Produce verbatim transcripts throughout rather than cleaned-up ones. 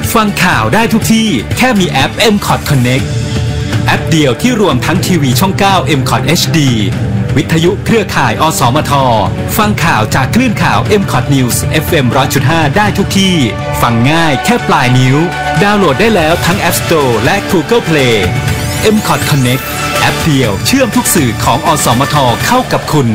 ฟังข่าวได้ทุกที่แค่มีแอป เอ็ม คอท Connect แอปเดียวที่รวมทั้งทีวีช่อง เก้า เอ็ม คอท เอช ดี วิทยุเครือข่าย อสมท ฟังข่าวจากคลื่นข่าว เอ็ม คอท News เอฟ เอ็ม หนึ่งร้อยจุดห้า ได้ทุกที่ ฟังง่ายแค่ปลายนิ้ว ดาวน์โหลดได้แล้วทั้ง App Store และ Google Play เอ็ม คอท Connect แอปเดียวเชื่อมทุกสื่อของอสมทเข้ากับคุณ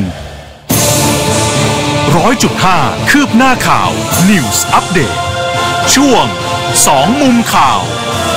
ร้อยจุดห้า คืบหน้าข่าว News Update ช่วงสองมุมข่าว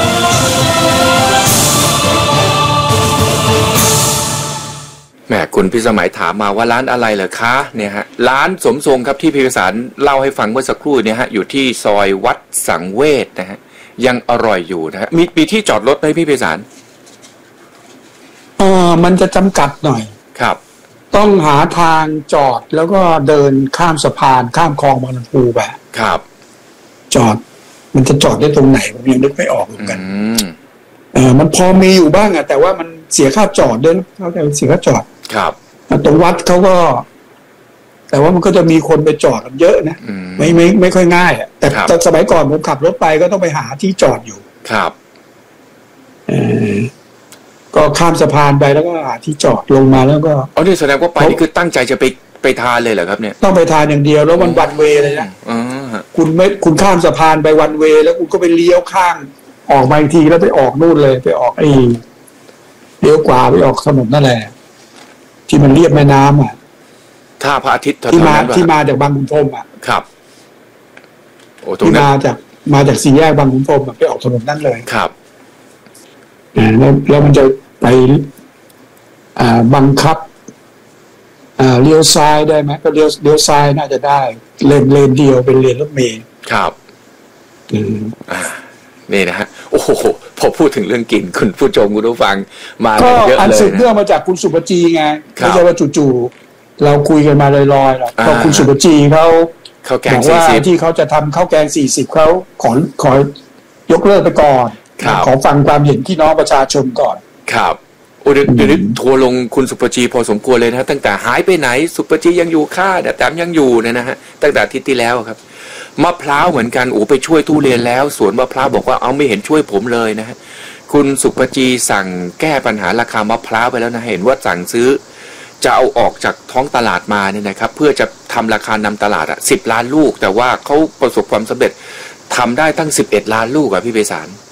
แหมคุณพิสมัยถามมาว่าร้านอะไรเหรอคะเนี่ยฮะร้านสมทรงครับที่พิพิสารเล่าให้ฟังเมื่อสักครู่เนี่ยฮะอยู่ที่ซอยวัดสังเวชนะฮะยังอร่อยอยู่นะฮะมีปีที่จอดรถไหมพี่พิพิสารเออมันจะจำกัดหน่อยครับต้องหาทางจอดแล้วก็เดินข้ามสะพานข้ามคลองบางลำพูไปครับจอดมันจะจอดได้ตรงไหนผมยังนึกไม่ออกเหมือนกันอืมเออมันพอมีอยู่บ้างอะแต่ว่ามันเสียค่าจอดด้วยเขาจะเสียค่าจอดครับตรงวัดเขาก็แต่ว่ามันก็จะมีคนไปจอดกันเยอะนะไม่ไม่ไม่ค่อยง่ายอะแต่ตอนสมัยก่อนผมขับรถไปก็ต้องไปหาที่จอดอยู่ครับเออก็ข้ามสะพานไปแล้วก็หาที่จอดลงมาแล้วก็อ๋อนี่แสดงว่าไปนี่คือตั้งใจจะไปไปทานเลยเหรอครับเนี่ยต้องไปทานอย่างเดียวแล้วมันวันเวเลยนะคุณไม่คุณข้ามสะพานไปวันเวแล้วคุณก็ไปเลี้ยวข้างออกมาอีกทีแล้วไปออกนู่นเลยไปออกไอ้เลี้ยวขวาไปออกถนนนั่นแหละที่มันเรียบแม่น้ำอ่ะท่าพระอาทิตย์ที่มาที่มาจากบางขุนพรหมอ่ะครับโอ้ที่มาจากมาจากสี่แยกบางขุนพรหมไปออกถนนนั่นเลยครับแล้วแล้วมันจะไปอ่าบังคับอ่าเลี้ยวซ้ายได้ไหมก็เลี้ยวเลี้ยวซ้ายน่าจะได้เลนเลนเดียวเป็นเลนรถเมล์ครับอืมอ่านี่นะฮะโอ้โหพอพูดถึงเรื่องกินคุณผู้ชมคุณผู้ฟังมาเยอะเลยก็อันสืบเนื่องมาจากคุณสุปจีไงไม่ใช่ว่าจู่ๆเราคุยกันมาลอยๆหรอกเพราะคุณสุปจีเขาบอกว่าที่เขาจะทำข้าวแกงสี่สิบเขาขอขอยกเลิกไปก่อนขอฟังความเห็นพี่น้องประชาชนก่อนครับโอ้เดี๋ยวเดี๋ยวทัวลงคุณสุปจีพอสมควรเลยนะตั้งแต่หายไปไหนสุปจียังอยู่ค่าแต่แต้มยังอยู่เนี่ยนะฮะตั้งแต่อาทิตย์ที่แล้วครับมะพร้าวเหมือนกันโอ้ไปช่วยทุเรียนแล้วสวนมะพร้าวบอกว่าเอาไม่เห็นช่วยผมเลยนะฮะคุณสุปจีสั่งแก้ปัญหาราคามะพร้าวไปแล้วนะเห็นว่าสั่งซื้อจะเอาออกจากท้องตลาดมาเนี่ยนะครับเพื่อจะทำราคานำตลาดอ่ะสิบล้านลูกแต่ว่าเขาประสบความสำเร็จทำได้ตั้งสิบเอ็ดล้านลูกอ่ะพี่เบสาร